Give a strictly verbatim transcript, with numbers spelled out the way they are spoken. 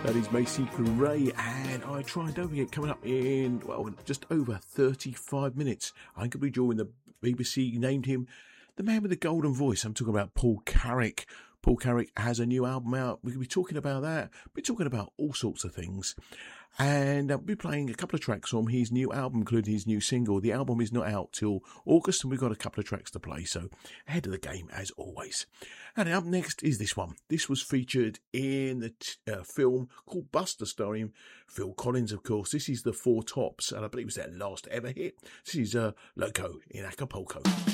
That is Macy Gray, and I try and don't forget, coming up in, well, just over thirty-five minutes, I'm going to be joining the B B C, named him the man with the golden voice. I'm talking about Paul Carrack. Paul Carrack has a new album out. We're going to be talking about that. We're talking about all sorts of things. And I'll be playing a couple of tracks from his new album, including his new single. The album is not out till August, and we've got a couple of tracks to play, so ahead of the game as always. And up next is this one. This was featured in the t- uh, film called Buster, starring Phil Collins, of course. This is the Four Tops, and I believe it was their last ever hit. This is uh, Loco in Acapulco.